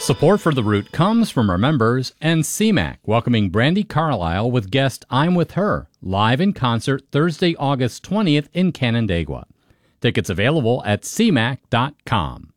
Support for The Root comes from our members and CMAC, welcoming Brandi Carlile with guest I'm With Her, live in concert Thursday, August 20th in Canandaigua. Tickets available at cmac.com.